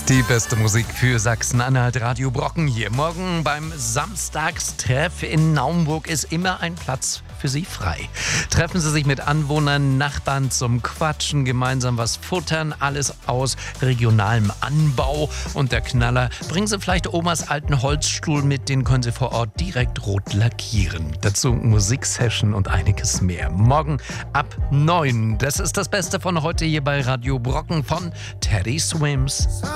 Die beste Musik für Sachsen-Anhalt, Radio Brocken hier. Morgen beim Samstagstreff in Naumburg ist immer ein Platz für Sie frei. Treffen Sie sich mit Anwohnern, Nachbarn zum Quatschen, gemeinsam was futtern, alles aus regionalem Anbau. Und der Knaller, bringen Sie vielleicht Omas alten Holzstuhl mit, den können Sie vor Ort direkt rot lackieren. Dazu Musiksession und einiges mehr. Morgen ab 9. Das ist das Beste von heute hier bei Radio Brocken von Teddy Swims.